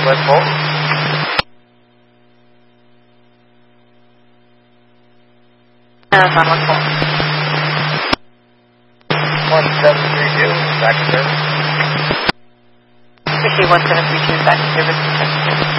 West Pole. On West Pole. 1732, back to service. Appreciate 1732, back to service.